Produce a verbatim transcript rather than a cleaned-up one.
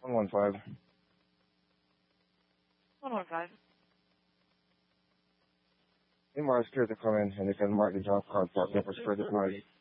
one one five. one one five. Meanwhile, security to come in and they can mark the job card for further party.